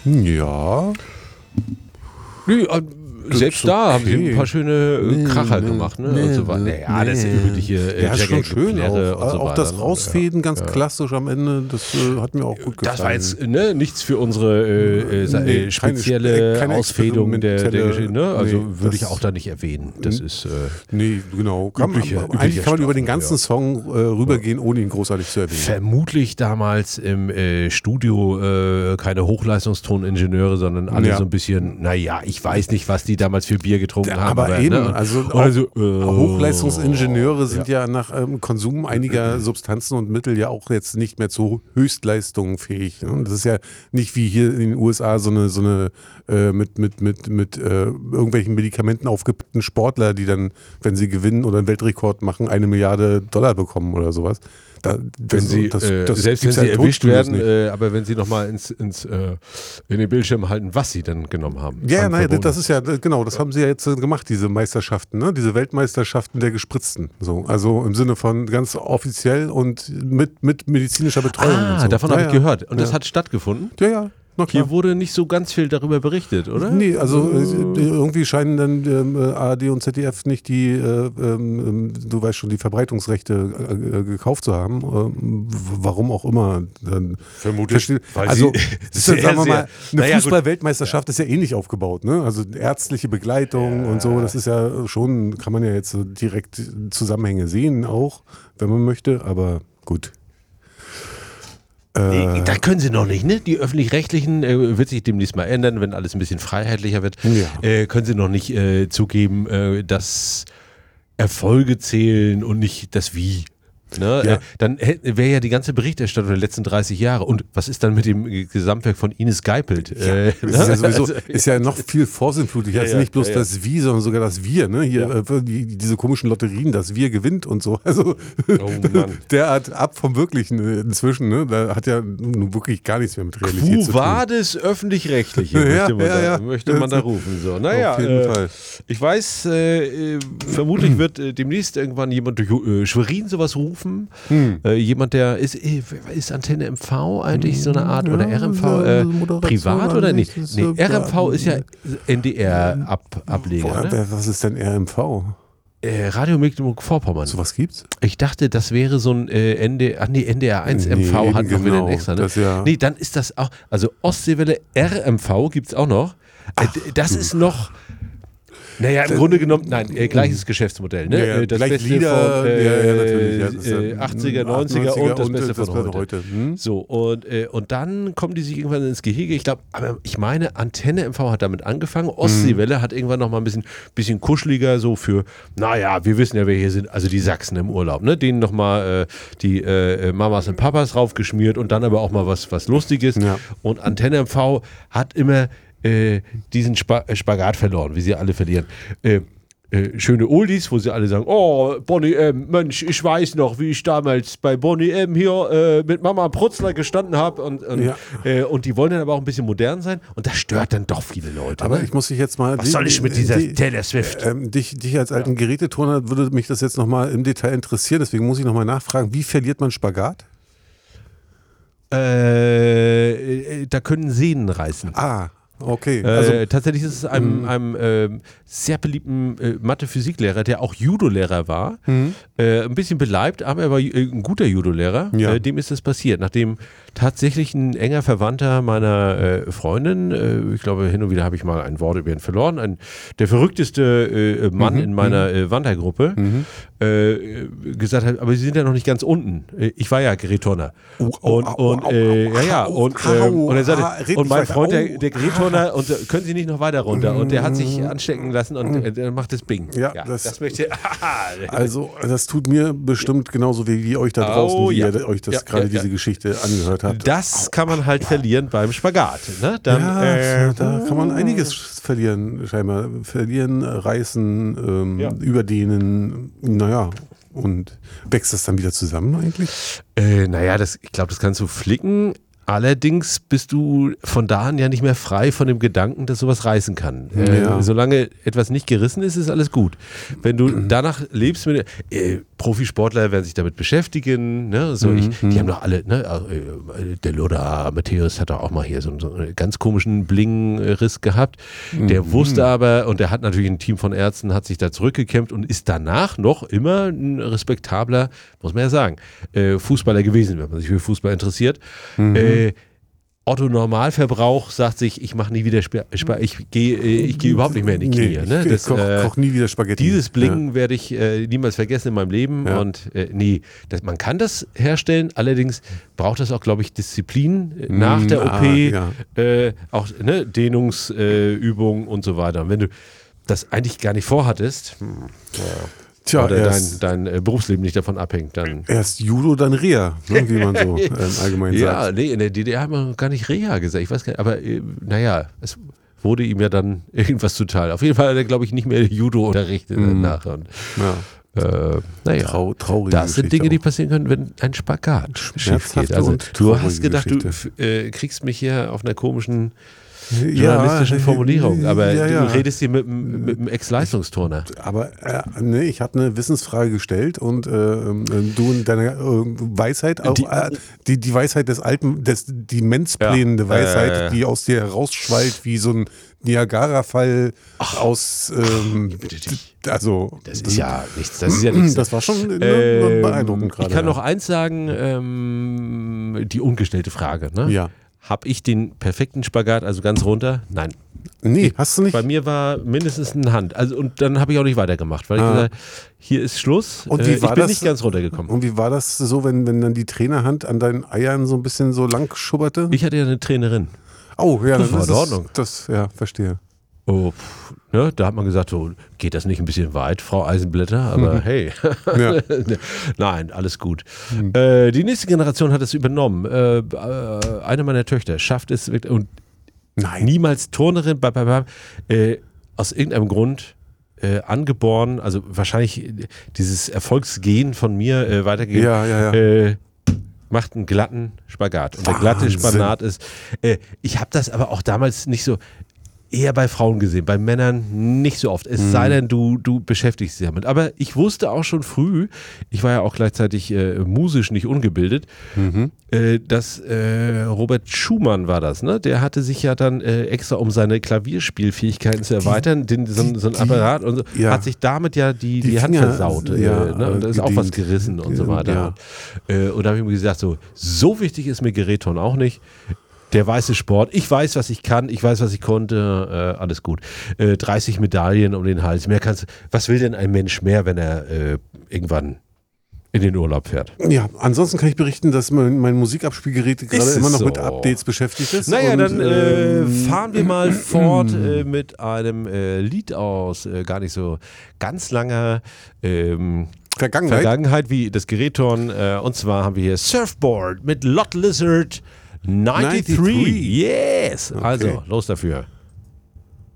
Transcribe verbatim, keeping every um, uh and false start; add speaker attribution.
Speaker 1: Ja.
Speaker 2: Nö, äh, selbst
Speaker 1: okay.
Speaker 2: da haben sie ein paar schöne
Speaker 1: Nee,
Speaker 2: Kracher
Speaker 1: nee,
Speaker 2: gemacht, ne?
Speaker 1: nee,
Speaker 2: und so weiter. Naja,
Speaker 1: nee.
Speaker 2: das übliche äh,
Speaker 1: Ja, ist schon schön. Auch,
Speaker 2: und so
Speaker 1: auch
Speaker 2: weiter,
Speaker 1: das
Speaker 2: ne?
Speaker 1: Rausfäden ganz
Speaker 2: ja.
Speaker 1: klassisch am Ende, das äh, hat mir auch gut gefallen.
Speaker 2: Das war jetzt ne, nichts für unsere äh, äh,
Speaker 1: Nee,
Speaker 2: äh, spezielle
Speaker 1: keine- keine
Speaker 2: Ausfädung der, der
Speaker 1: experimentelle-
Speaker 2: Geschichte. Ne? Also
Speaker 1: nee,
Speaker 2: würde ich
Speaker 1: das-
Speaker 2: auch da nicht erwähnen. Das ist äh,
Speaker 1: Nee, genau. Kann,
Speaker 2: Übliche-
Speaker 1: aber eigentlich
Speaker 2: üblicher
Speaker 1: kann man über
Speaker 2: Stoff,
Speaker 1: den ganzen
Speaker 2: ja.
Speaker 1: Song äh, rübergehen, ohne ihn großartig zu erwähnen.
Speaker 2: vermutlich damals im äh, Studio äh, keine Hochleistungstroningenieure, sondern alle
Speaker 1: Ja.
Speaker 2: so ein bisschen, naja, ich weiß nicht, was die damals für Bier getrunken haben.
Speaker 1: Aber eben,
Speaker 2: ne?
Speaker 1: also
Speaker 2: Und
Speaker 1: auch
Speaker 2: also, äh,
Speaker 1: Hochleistungsingenieure sind ja, nach ähm, Konsum einiger Substanzen und Mittel ja auch jetzt nicht mehr zu Höchstleistungen fähig. Ne? Das ist ja nicht wie hier in den U S A so eine, so eine äh, mit, mit, mit, mit äh, irgendwelchen Medikamenten aufgepickten Sportler, die dann, wenn sie gewinnen oder einen Weltrekord machen, eine Milliarde Dollar bekommen oder sowas. Da,
Speaker 2: wenn
Speaker 1: das,
Speaker 2: sie,
Speaker 1: das,
Speaker 2: äh,
Speaker 1: das
Speaker 2: selbst wenn
Speaker 1: gibt's
Speaker 2: sie
Speaker 1: ja in
Speaker 2: erwischt
Speaker 1: Tonstudios
Speaker 2: werden,
Speaker 1: nicht.
Speaker 2: äh, aber wenn sie nochmal ins, ins, äh, in den Bildschirm halten, was sie dann genommen haben.
Speaker 1: Ja,
Speaker 2: An
Speaker 1: nein,
Speaker 2: Verboten.
Speaker 1: das ist ja, genau, das haben sie ja jetzt äh, gemacht, diese Meisterschaften, ne? Diese Weltmeisterschaften der Gespritzten. So. Also im Sinne von ganz offiziell und mit, mit medizinischer Betreuung.
Speaker 2: Ah,
Speaker 1: und so.
Speaker 2: davon
Speaker 1: ja,
Speaker 2: habe ich
Speaker 1: ja.
Speaker 2: gehört. Und
Speaker 1: ja.
Speaker 2: das hat stattgefunden?
Speaker 1: Ja, ja. Na klar.
Speaker 2: Hier wurde nicht so ganz viel darüber berichtet, oder?
Speaker 1: Nee, also äh, irgendwie scheinen dann ähm, A R D und Z D F nicht die, äh, ähm, du weißt schon, die Verbreitungsrechte äh, gekauft zu haben. Ähm, warum auch immer. Dann
Speaker 2: Vermutlich,
Speaker 1: verstehe-
Speaker 2: weil
Speaker 1: also,
Speaker 2: sie
Speaker 1: das ist ja,
Speaker 2: sehr,
Speaker 1: sagen wir
Speaker 2: sehr-
Speaker 1: mal, eine
Speaker 2: Naja, gut.
Speaker 1: Fußball-Weltmeisterschaft ist ja ähnlich aufgebaut. Ne? Also ärztliche Begleitung und so, das ist ja schon, kann man ja jetzt so direkt Zusammenhänge sehen auch, wenn man möchte, aber gut.
Speaker 2: Nee, da können sie noch nicht, ne? Die Öffentlich-Rechtlichen, äh, wird sich demnächst mal ändern, wenn alles ein bisschen freiheitlicher wird,
Speaker 1: Ja.
Speaker 2: äh, können sie noch nicht äh, zugeben, äh, dass Erfolge zählen und nicht das Wie. Ne?
Speaker 1: Ja.
Speaker 2: Äh, dann wäre ja die ganze Berichterstattung der letzten dreißig Jahre. Und was ist dann mit dem Gesamtwerk von Ines Geipelt? Äh,
Speaker 1: Das ist ja sowieso,
Speaker 2: also,
Speaker 1: ist ja noch viel vorsinnflutlicher.
Speaker 2: Ja,
Speaker 1: Also
Speaker 2: ja,
Speaker 1: nicht bloß
Speaker 2: ja, ja.
Speaker 1: das Wie, sondern sogar das Wir. Ne? Hier,
Speaker 2: Ja.
Speaker 1: äh, die, diese komischen Lotterien, das Wir gewinnt und so. Also
Speaker 2: Oh Mann.
Speaker 1: derart ab vom Wirklichen äh, inzwischen. Ne? Da hat ja nun wirklich gar nichts mehr mit Realität zu
Speaker 2: Quo
Speaker 1: tun.
Speaker 2: vadis Öffentlich-Rechtliche,
Speaker 1: Ja,
Speaker 2: möchte, man
Speaker 1: ja,
Speaker 2: da,
Speaker 1: ja.
Speaker 2: möchte man da rufen. So, naja,
Speaker 1: Auf jeden
Speaker 2: äh,
Speaker 1: Fall.
Speaker 2: ich weiß, äh, äh, vermutlich wird äh, demnächst irgendwann jemand durch äh, Schwerin sowas rufen.
Speaker 1: Hm.
Speaker 2: Äh, jemand, der ist, äh, ist Antenne M V eigentlich so eine Art oder
Speaker 1: Ja,
Speaker 2: R M V äh,
Speaker 1: ja, Moderation
Speaker 2: privat oder nicht?
Speaker 1: eigentlich, das
Speaker 2: Nee,
Speaker 1: ist, äh,
Speaker 2: R M V ist ja N D R-Ableger.
Speaker 1: Boah,
Speaker 2: Ne?
Speaker 1: wer- was ist denn R M V?
Speaker 2: Äh, Radio Mecklenburg-Vorpommern.
Speaker 1: Sowas gibt's?
Speaker 2: Ich dachte, das wäre so ein äh, N D R, ach nee, N D R eins M V
Speaker 1: Nee,
Speaker 2: hat noch wieder
Speaker 1: genau,
Speaker 2: ein extra. Ne?
Speaker 1: das ja-
Speaker 2: Nee, dann ist das auch, also Ostseewelle R M V gibt es auch noch. Äh, d- das ist noch, naja, im Grunde genommen, nein, äh, gleiches Geschäftsmodell. Ne?
Speaker 1: Ja, ja,
Speaker 2: Äh, das
Speaker 1: gleich
Speaker 2: Beste
Speaker 1: Lieder,
Speaker 2: von äh,
Speaker 1: ja, ja, natürlich, ja, das ist ja
Speaker 2: äh, achtziger, neunziger und das Beste von heute.
Speaker 1: Hm?
Speaker 2: So, und, äh, und dann kommen die sich irgendwann ins Gehege. Ich glaube, aber ich meine, Antenne M V hat damit angefangen. Ostseewelle hat irgendwann noch mal ein bisschen, bisschen kuscheliger, so für, naja, wir wissen ja, wer hier sind, also die Sachsen im Urlaub, ne? Denen noch mal äh, die äh, Mamas und Papas raufgeschmiert und dann aber auch mal was, was Lustiges.
Speaker 1: Ja.
Speaker 2: Und Antenne M V hat immer äh, diesen Spa Spagat verloren, wie sie alle verlieren. Äh, Äh, schöne Oldies, wo sie alle sagen, oh, Bonnie M., Mensch, ich weiß noch, wie ich damals bei Bonnie M. hier äh, mit Mama Prutzler gestanden habe und, und,
Speaker 1: Ja.
Speaker 2: äh, und die wollen dann aber auch ein bisschen modern sein und das stört dann doch viele Leute.
Speaker 1: Aber
Speaker 2: ne?
Speaker 1: ich muss dich jetzt mal.
Speaker 2: Was soll ich mit dieser
Speaker 1: die,
Speaker 2: Taylor Swift?
Speaker 1: Ähm, dich, dich als alten Geräteturner würde mich das jetzt nochmal im Detail interessieren, deswegen muss ich nochmal nachfragen, wie verliert man Spagat?
Speaker 2: Äh, äh, da können Sehnen reißen.
Speaker 1: Ah, okay.
Speaker 2: Äh,
Speaker 1: Also,
Speaker 2: tatsächlich ist es einem, einem äh, sehr beliebten äh, Mathe-Physiklehrer, der auch Judo-Lehrer war, äh, ein bisschen beleibt, aber er war äh, ein guter Judo-Lehrer,
Speaker 1: Ja.
Speaker 2: äh, dem ist das passiert, nachdem tatsächlich ein enger Verwandter meiner äh, Freundin, äh, ich glaube hin und wieder habe ich mal ein Wort über ihn verloren, ein, der verrückteste äh, Mann
Speaker 1: Mhm,
Speaker 2: in meiner äh, Wandergruppe, äh, gesagt hat, aber Sie sind ja noch nicht ganz unten. Äh, Ich war ja Gerätturner.
Speaker 1: Oh, oh,
Speaker 2: und
Speaker 1: au,
Speaker 2: und
Speaker 1: au,
Speaker 2: äh,
Speaker 1: au,
Speaker 2: ja, ja,
Speaker 1: au,
Speaker 2: und,
Speaker 1: au,
Speaker 2: ähm, und er sagte,
Speaker 1: ah, red
Speaker 2: und
Speaker 1: nicht
Speaker 2: mein
Speaker 1: weiter.
Speaker 2: Freund, der,
Speaker 1: Au,
Speaker 2: der Gerätturner, und äh, können Sie nicht noch weiter runter? Und der hat sich anstecken lassen und äh, der macht das Bing.
Speaker 1: Ja,
Speaker 2: das,
Speaker 1: das-
Speaker 2: möchte
Speaker 1: also, das tut mir bestimmt genauso wie, wie euch da draußen,
Speaker 2: Oh,
Speaker 1: wie
Speaker 2: ja.
Speaker 1: ihr euch das
Speaker 2: Ja,
Speaker 1: gerade
Speaker 2: ja,
Speaker 1: diese
Speaker 2: ja.
Speaker 1: Geschichte angehört habt.
Speaker 2: Das kann man halt verlieren beim Spagat. Ne? Dann,
Speaker 1: ja,
Speaker 2: äh,
Speaker 1: da kann man einiges verlieren, scheinbar. Verlieren, reißen, ähm,
Speaker 2: Ja.
Speaker 1: überdehnen, naja. Und wächst das dann wieder zusammen eigentlich?
Speaker 2: äh, naja, das, ich glaube, das kannst du flicken. Allerdings bist du von da an ja nicht mehr frei von dem Gedanken, dass sowas reißen kann. Äh,
Speaker 1: Ja.
Speaker 2: solange etwas nicht gerissen ist, ist alles gut. Wenn du danach lebst, mit, äh, Profisportler werden sich damit beschäftigen. Ne? So ich, die haben doch alle, ne? äh, der Lothar Matthäus hat doch auch mal hier so, so einen ganz komischen Bling-Riss gehabt. Der
Speaker 1: Mhm.
Speaker 2: wusste aber, und der hat natürlich ein Team von Ärzten, hat sich da zurückgekämpft und ist danach noch immer ein respektabler, muss man ja sagen, äh, Fußballer gewesen, wenn man sich für Fußball interessiert. Äh, Otto Normalverbrauch sagt sich, ich mache nie wieder Sp Sp ich gehe äh, ich gehe überhaupt nicht mehr in die Knie.
Speaker 1: Nee,
Speaker 2: ne?
Speaker 1: ich
Speaker 2: Das,
Speaker 1: koch,
Speaker 2: äh,
Speaker 1: koch nie wieder Spaghetti.
Speaker 2: dieses Blingen werde ich äh, niemals vergessen in meinem Leben.
Speaker 1: Ja.
Speaker 2: Und äh, nee, das, man kann das herstellen, allerdings braucht das auch, glaube ich, Disziplin äh, nach
Speaker 1: Mm,
Speaker 2: der O P,
Speaker 1: ah,
Speaker 2: äh, auch ne, Dehnungsübungen äh, und so weiter. Und wenn du das eigentlich gar nicht vorhattest, hm, ja,
Speaker 1: Tja,
Speaker 2: oder dein,
Speaker 1: erst,
Speaker 2: dein äh, Berufsleben nicht davon abhängt, dann...
Speaker 1: erst Judo, dann Reha, ne, wie man so ähm, allgemein
Speaker 2: Ja,
Speaker 1: sagt.
Speaker 2: nee, in der D D R haben wir gar nicht Reha gesagt. Ich weiß gar nicht, aber äh, naja, es wurde ihm ja dann irgendwas zuteil. Auf jeden Fall hat er, glaube ich, nicht mehr Judo unterrichtet
Speaker 1: Mhm.
Speaker 2: danach. Und,
Speaker 1: Ja.
Speaker 2: äh, naja,
Speaker 1: Trau, traurige
Speaker 2: das sind
Speaker 1: Geschichte
Speaker 2: Dinge, die
Speaker 1: auch.
Speaker 2: passieren können, wenn ein Spagat schief
Speaker 1: Schmerzhafte
Speaker 2: geht. Also
Speaker 1: und
Speaker 2: du
Speaker 1: traurige
Speaker 2: hast gedacht, du
Speaker 1: Geschichte.
Speaker 2: f- äh, kriegst mich hier auf einer komischen journalistischen
Speaker 1: ja,
Speaker 2: Formulierung, aber
Speaker 1: ja, ja.
Speaker 2: du redest hier mit, dem- mit einem Ex-Leistungsturner.
Speaker 1: Aber äh, nee, ich habe eine Wissensfrage gestellt und äh, äh, du in deiner äh, Weisheit, auch,
Speaker 2: Die-
Speaker 1: äh, die, die Weisheit des Alten, des, die mensplanende
Speaker 2: Ja,
Speaker 1: Weisheit,
Speaker 2: äh,
Speaker 1: die aus dir herausschwallt wie so ein Niagara-Fall aus, ähm,
Speaker 2: bitte dich.
Speaker 1: also
Speaker 2: Das ist ja nichts, das ist ja nichts.
Speaker 1: das war schon ne,
Speaker 2: Ähm,
Speaker 1: beeindruckend gerade.
Speaker 2: Ich kann
Speaker 1: ja.
Speaker 2: noch eins sagen, ähm, die ungestellte Frage. Ne?
Speaker 1: Ja.
Speaker 2: Habe ich den perfekten Spagat, also ganz runter? Nein.
Speaker 1: Nee, hast du nicht?
Speaker 2: Bei mir war mindestens eine Hand. Also, und dann habe ich auch nicht weitergemacht, weil ich
Speaker 1: Ah.
Speaker 2: gesagt hier ist Schluss.
Speaker 1: Und wie
Speaker 2: Äh,
Speaker 1: war
Speaker 2: ich bin
Speaker 1: das?
Speaker 2: nicht ganz runtergekommen.
Speaker 1: Und wie war das so, wenn, wenn dann die Trainerhand an deinen Eiern so ein bisschen so lang schubberte?
Speaker 2: Ich hatte ja eine Trainerin.
Speaker 1: Oh, ja,
Speaker 2: Das
Speaker 1: dann
Speaker 2: war
Speaker 1: ist
Speaker 2: in
Speaker 1: es-
Speaker 2: Ordnung.
Speaker 1: Das, ja, verstehe.
Speaker 2: Oh, pff, ne, da hat man gesagt, so, geht das nicht ein bisschen weit, Frau Eisenblätter? Aber hey,
Speaker 1: Ja.
Speaker 2: nein, alles gut. Äh, die nächste Generation hat es übernommen. Äh, äh, eine meiner Töchter schafft es wirklich, und
Speaker 1: Nein.
Speaker 2: niemals Turnerin, bla, bla, bla, äh, aus irgendeinem Grund äh, angeboren, also wahrscheinlich dieses Erfolgsgen von mir äh, weitergegeben.
Speaker 1: Ja, ja, ja.
Speaker 2: Äh, macht einen glatten Spagat. Und der glatte
Speaker 1: Wahnsinn.
Speaker 2: Spagat ist, äh, ich habe das aber auch damals nicht so, eher bei Frauen gesehen, bei Männern nicht so oft. Es
Speaker 1: Mhm.
Speaker 2: sei denn, du, du beschäftigst dich damit. Aber ich wusste auch schon früh, ich war ja auch gleichzeitig äh, musisch nicht ungebildet,
Speaker 1: Mhm.
Speaker 2: äh, dass äh, Robert Schumann war das, ne? Der hatte sich ja dann äh, extra, um seine Klavierspielfähigkeiten zu erweitern, den, so, ein- so ein
Speaker 1: die-
Speaker 2: Apparat und so,
Speaker 1: ja.
Speaker 2: hat sich damit ja die, die,
Speaker 1: Die
Speaker 2: Hand
Speaker 1: Finger,
Speaker 2: versaut.
Speaker 1: ja,
Speaker 2: äh, ne? Und da ist auch was
Speaker 1: gedient.
Speaker 2: gerissen und so weiter.
Speaker 1: Ja.
Speaker 2: Und, äh, und da habe ich mir gesagt, so, so wichtig ist mir Gerätton auch nicht. Der weiße Sport, ich weiß, was ich kann, ich weiß, was ich konnte, äh, alles gut. Äh, dreißig Medaillen um den Hals, mehr kannst was will denn ein Mensch mehr, wenn er äh, irgendwann in den Urlaub fährt?
Speaker 1: Ja, ansonsten kann ich berichten, dass mein, mein Musikabspielgerät gerade
Speaker 2: es
Speaker 1: immer noch
Speaker 2: so?
Speaker 1: mit Updates beschäftigt ist.
Speaker 2: Naja,
Speaker 1: und,
Speaker 2: dann äh,
Speaker 1: ähm,
Speaker 2: fahren wir mal fort äh, mit einem äh, Lied aus äh, gar nicht so ganz langer ähm,
Speaker 1: Vergangenheit.
Speaker 2: Vergangenheit wie das Gerätton. Äh, und zwar haben wir hier Surfboard mit Lot Lizard neunundneunzig.
Speaker 1: neunundneunzig.
Speaker 2: Yes! Also, los dafür.